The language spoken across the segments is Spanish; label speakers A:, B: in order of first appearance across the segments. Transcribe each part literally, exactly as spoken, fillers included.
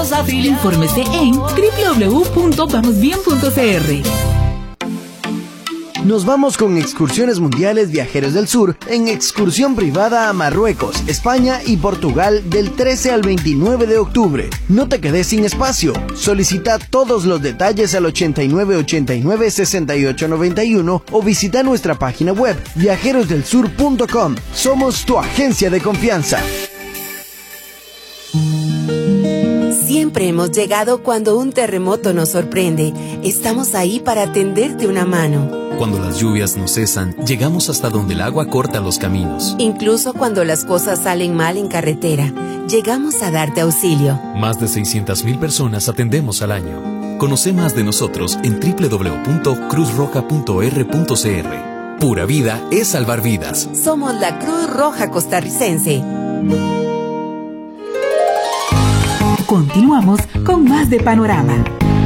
A: somos afiliados. Infórmese en doble u doble u doble u punto vamos bien punto c r.
B: Nos vamos con Excursiones Mundiales Viajeros del Sur en excursión privada a Marruecos, España y Portugal del trece al veintinueve de octubre. No te quedes sin espacio. Solicita todos los detalles al ochenta y nueve ochenta y nueve sesenta y ocho noventa y uno o visita nuestra página web viajeros del sur punto com. Somos tu agencia de confianza.
C: Siempre hemos llegado cuando un terremoto nos sorprende. Estamos ahí para tenderte una mano.
D: Cuando las lluvias no cesan, llegamos hasta donde el agua corta los caminos.
C: Incluso cuando las cosas salen mal en carretera, llegamos a darte auxilio.
D: Más de seiscientas mil personas atendemos al año. Conoce más de nosotros en doble u doble u doble u punto cruz roja punto r punto c r. Pura vida es salvar vidas.
C: Somos la Cruz Roja Costarricense.
A: Continuamos con más de Panorama.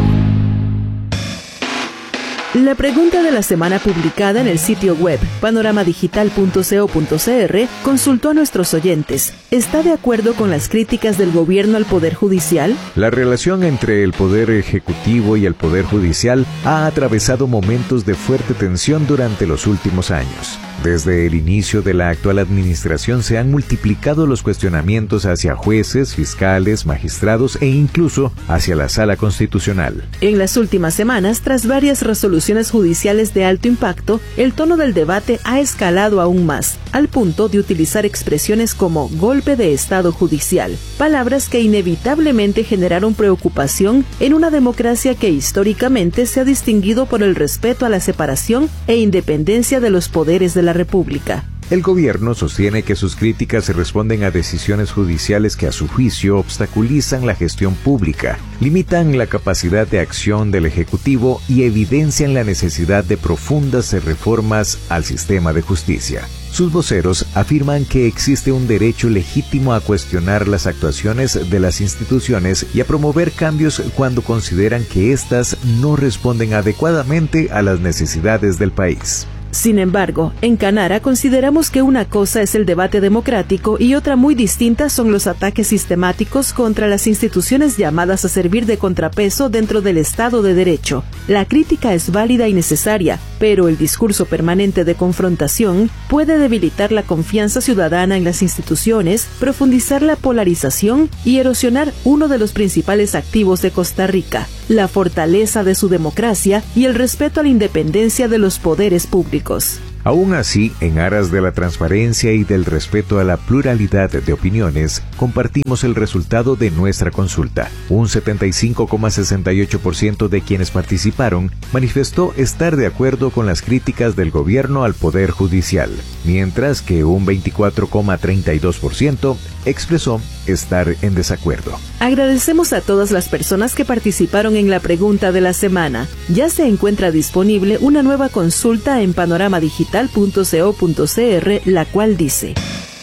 E: La pregunta de la semana publicada en el sitio web panorama digital punto co punto c r consultó a nuestros oyentes. ¿Está de acuerdo con las críticas del gobierno al Poder Judicial?
F: La relación entre el Poder Ejecutivo y el Poder Judicial ha atravesado momentos de fuerte tensión durante los últimos años. Desde el inicio de la actual administración se han multiplicado los cuestionamientos hacia jueces, fiscales, magistrados e incluso hacia la Sala Constitucional.
E: En las últimas semanas, tras varias resoluciones judiciales de alto impacto, el tono del debate ha escalado aún más, al punto de utilizar expresiones como golpe de Estado judicial, palabras que inevitablemente generaron preocupación en una democracia que históricamente se ha distinguido por el respeto a la separación e independencia de los poderes de la República.
F: El gobierno sostiene que sus críticas responden a decisiones judiciales que a su juicio obstaculizan la gestión pública, limitan la capacidad de acción del Ejecutivo y evidencian la necesidad de profundas reformas al sistema de justicia. Sus voceros afirman que existe un derecho legítimo a cuestionar las actuaciones de las instituciones y a promover cambios cuando consideran que éstas no responden adecuadamente a las necesidades del país.
E: Sin embargo, en Canara consideramos que una cosa es el debate democrático y otra muy distinta son los ataques sistemáticos contra las instituciones llamadas a servir de contrapeso dentro del Estado de Derecho. La crítica es válida y necesaria, pero el discurso permanente de confrontación puede debilitar la confianza ciudadana en las instituciones, profundizar la polarización y erosionar uno de los principales activos de Costa Rica, la fortaleza de su democracia y el respeto a la independencia de los poderes públicos.
F: Aún así, en aras de la transparencia y del respeto a la pluralidad de opiniones, compartimos el resultado de nuestra consulta. Un setenta y cinco coma sesenta y ocho por ciento de quienes participaron manifestó estar de acuerdo con las críticas del gobierno al Poder Judicial, mientras que un veinticuatro coma treinta y dos por ciento expresó estar en desacuerdo.
E: Agradecemos a todas las personas que participaron en la pregunta de la semana. Ya se encuentra disponible una nueva consulta en panorama digital punto co punto c r, la cual dice: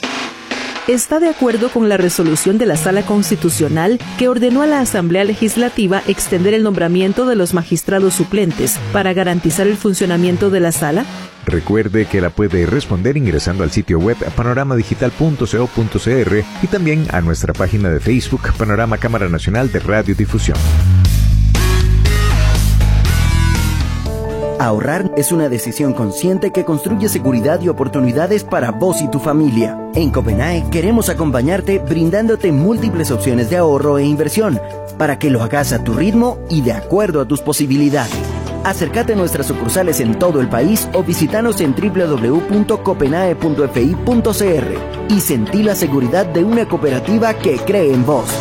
E: ¿está de acuerdo con la resolución de la Sala Constitucional que ordenó a la Asamblea Legislativa extender el nombramiento de los magistrados suplentes para garantizar el funcionamiento de la Sala?
F: Recuerde que la puede responder ingresando al sitio web panorama digital punto co punto c r y también a nuestra página de Facebook Panorama Cámara Nacional de Radiodifusión.
B: Ahorrar es una decisión consciente que construye seguridad y oportunidades para vos y tu familia. En Copenae queremos acompañarte brindándote múltiples opciones de ahorro e inversión para que lo hagas a tu ritmo y de acuerdo a tus posibilidades. Acércate a nuestras sucursales en todo el país o visítanos en doble u doble u doble u punto copenae punto f i punto c r y sentí la seguridad de una cooperativa que cree en vos.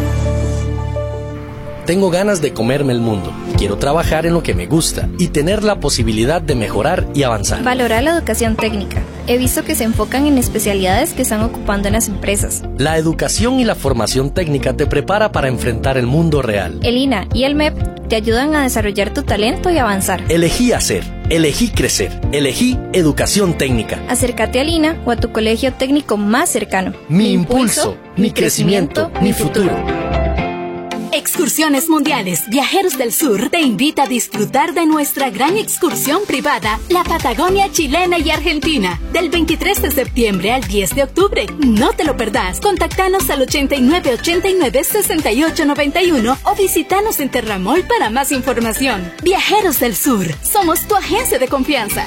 G: Tengo ganas de comerme el mundo. Quiero trabajar en lo que me gusta y tener la posibilidad de mejorar y avanzar.
H: Valora la educación técnica. He visto que se enfocan en especialidades que están ocupando en las empresas.
G: La educación y la formación técnica te prepara para enfrentar el mundo real.
H: El I N A y el M E P te ayudan a desarrollar tu talento y avanzar.
G: Elegí hacer, elegí crecer, elegí educación técnica.
H: Acércate al I N A o a tu colegio técnico más cercano.
G: Mi, mi impulso, mi crecimiento, mi futuro.
I: Excursiones Mundiales Viajeros del Sur te invita a disfrutar de nuestra gran excursión privada, la Patagonia chilena y argentina, del veintitrés de septiembre al diez de octubre. No te lo perdás. Contactanos al ochenta y nueve ochenta y nueve sesenta y ocho noventa y uno o visitanos en Terramol para más información. Viajeros del Sur, somos tu agencia de confianza.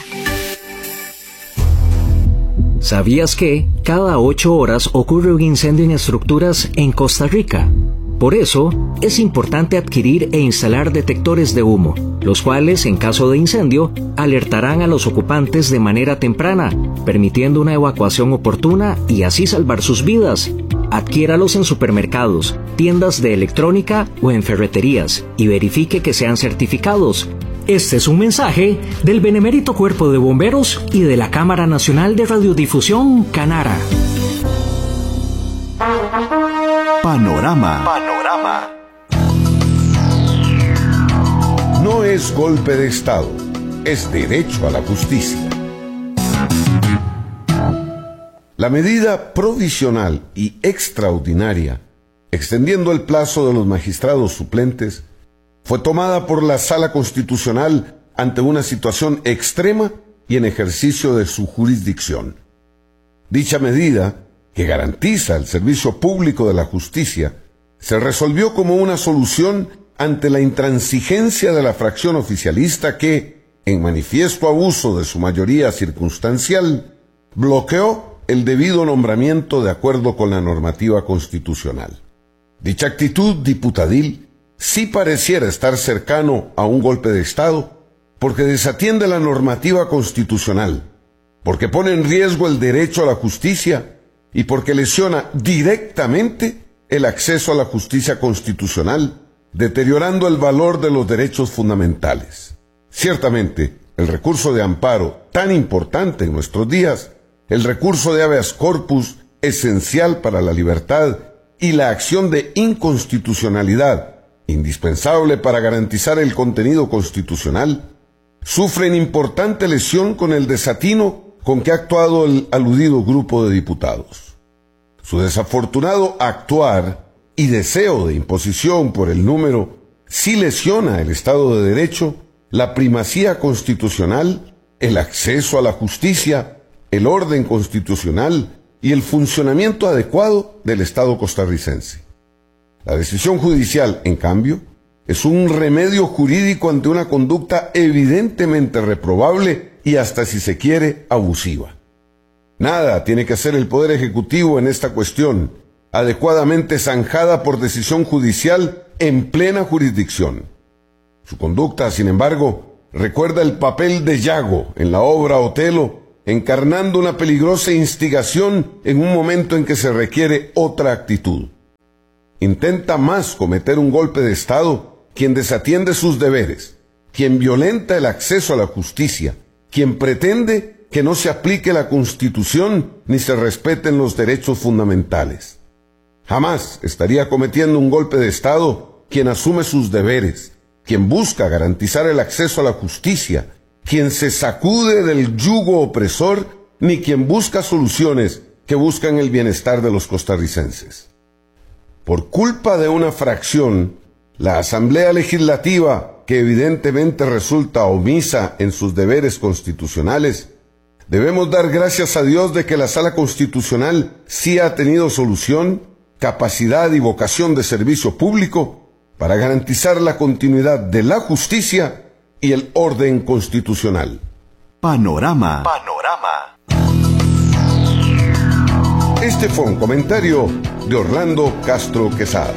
J: ¿Sabías que cada ocho horas ocurre un incendio en estructuras en Costa Rica? Por eso, es importante adquirir e instalar detectores de humo, los cuales, en caso de incendio, alertarán a los ocupantes de manera temprana, permitiendo una evacuación oportuna y así salvar sus vidas. Adquiéralos en supermercados, tiendas de electrónica o en ferreterías y verifique que sean certificados. Este es un mensaje del Benemérito Cuerpo de Bomberos y de la Cámara Nacional de Radiodifusión, Canara.
K: Panorama. Panorama. No es golpe de Estado, es derecho a la justicia. La medida provisional y extraordinaria, extendiendo el plazo de los magistrados suplentes, fue tomada por la Sala Constitucional ante una situación extrema y en ejercicio de su jurisdicción. Dicha medida, que garantiza el servicio público de la justicia, se resolvió como una solución ante la intransigencia de la fracción oficialista que, en manifiesto abuso de su mayoría circunstancial, bloqueó el debido nombramiento de acuerdo con la normativa constitucional. Dicha actitud diputadil sí pareciera estar cercano a un golpe de Estado, porque desatiende la normativa constitucional, porque pone en riesgo el derecho a la justicia y porque lesiona directamente el acceso a la justicia constitucional, deteriorando el valor de los derechos fundamentales. Ciertamente, el recurso de amparo, tan importante en nuestros días, el recurso de habeas corpus, esencial para la libertad, y la acción de inconstitucionalidad, indispensable para garantizar el contenido constitucional, sufren importante lesión con el desatino con que ha actuado el aludido grupo de diputados. Su desafortunado actuar y deseo de imposición por el número sí lesiona el Estado de Derecho, la primacía constitucional, el acceso a la justicia, el orden constitucional y el funcionamiento adecuado del Estado costarricense. La decisión judicial, en cambio, es un remedio jurídico ante una conducta evidentemente reprobable y hasta, si se quiere, abusiva. Nada tiene que hacer el Poder Ejecutivo en esta cuestión, adecuadamente zanjada por decisión judicial en plena jurisdicción. Su conducta, sin embargo, recuerda el papel de Yago en la obra Otelo, encarnando una peligrosa instigación en un momento en que se requiere otra actitud. Intenta más cometer un golpe de Estado quien desatiende sus deberes, quien violenta el acceso a la justicia, quien pretende que no se aplique la Constitución ni se respeten los derechos fundamentales. Jamás estaría cometiendo un golpe de Estado quien asume sus deberes, quien busca garantizar el acceso a la justicia, quien se sacude del yugo opresor, ni quien busca soluciones que buscan el bienestar de los costarricenses. Por culpa de una fracción, la Asamblea Legislativa, que evidentemente resulta omisa en sus deberes constitucionales, debemos dar gracias a Dios de que la Sala Constitucional sí ha tenido solución, capacidad y vocación de servicio público para garantizar la continuidad de la justicia y el orden constitucional. Panorama. Panorama. Este fue un comentario de Orlando Castro Quesada.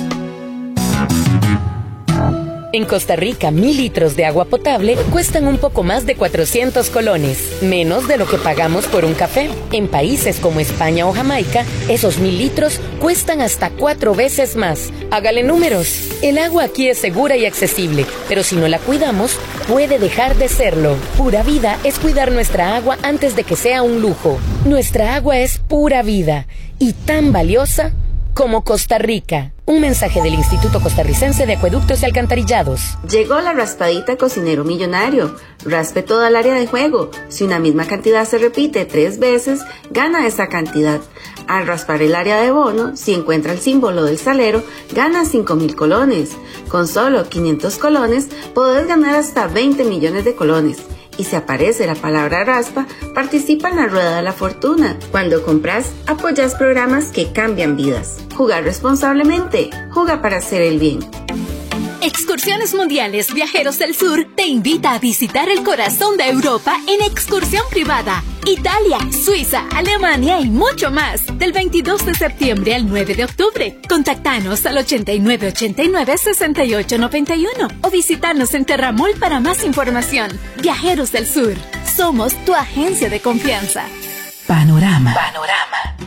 L: En Costa Rica, mil litros de agua potable cuestan un poco más de cuatrocientos colones, menos de lo que pagamos por un café. En países como España o Jamaica, esos mil litros cuestan hasta cuatro veces más. Hágale números. El agua aquí es segura y accesible, pero si no la cuidamos, puede dejar de serlo. Pura Vida es cuidar nuestra agua antes de que sea un lujo. Nuestra agua es pura vida y tan valiosa como Costa Rica. Un mensaje del Instituto Costarricense de Acueductos y Alcantarillados.
C: Llegó la raspadita Cocinero Millonario. Raspe toda el área de juego. Si una misma cantidad se repite tres veces, gana esa cantidad. Al raspar el área de bono, si encuentra el símbolo del salero, gana cinco mil colones. Con solo quinientos colones, podés ganar hasta veinte millones de colones. Y si aparece la palabra raspa, participa en la rueda de la fortuna. Cuando compras, apoyas programas que cambian vidas. Jugar responsablemente. Juega para hacer el bien.
I: Excursiones Mundiales Viajeros del Sur te invita a visitar el corazón de Europa en excursión privada. Italia, Suiza, Alemania y mucho más. Del veintidós de septiembre al nueve de octubre. Contactanos al ochenta y nueve ochenta y nueve sesenta y ocho noventa y uno o visitanos en Terramol para más información. Viajeros del Sur. Somos tu agencia de confianza.
A: Panorama.
I: Panorama.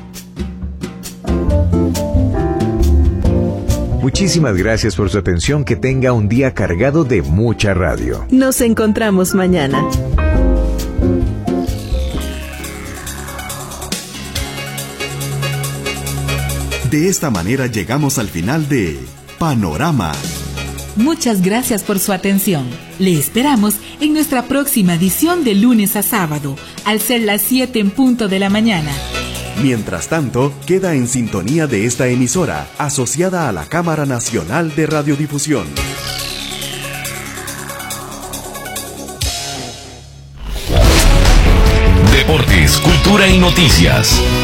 F: Muchísimas gracias por su atención. Que tenga un día cargado de mucha radio.
E: Nos encontramos mañana.
M: De esta manera llegamos al final de Panorama.
A: Muchas gracias por su atención. Le esperamos en nuestra próxima edición de lunes a sábado, al ser las siete en punto de la mañana.
M: Mientras tanto, queda en sintonía de esta emisora, asociada a la Cámara Nacional de Radiodifusión.
D: Deportes, cultura y noticias.